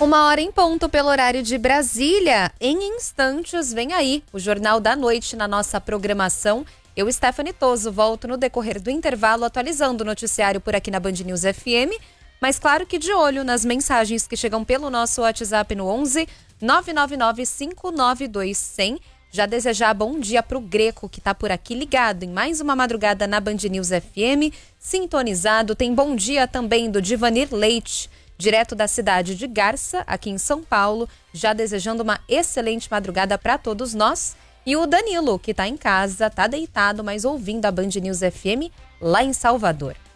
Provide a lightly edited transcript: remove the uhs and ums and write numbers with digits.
1h em ponto pelo horário de Brasília. Em instantes, vem aí o Jornal da Noite na nossa programação. Eu, Stephanie Toso, volto no decorrer do intervalo atualizando o noticiário por aqui na Band News FM. Mas claro que de olho nas mensagens que chegam pelo nosso WhatsApp no 11 999 592 100. Já desejar bom dia pro Greco, que tá por aqui ligado em mais uma madrugada na Band News FM, sintonizado. Tem bom dia também do Divanir Leite, direto da cidade de Garça, aqui em São Paulo, já desejando uma excelente madrugada para todos nós. E o Danilo, que tá em casa, tá deitado, mas ouvindo a Band News FM lá em Salvador.